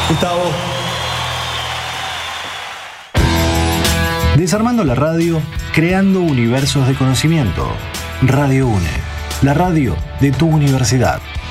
Gustavo. Desarmando la radio, creando universos de conocimiento. Radio UNE, la radio de tu universidad.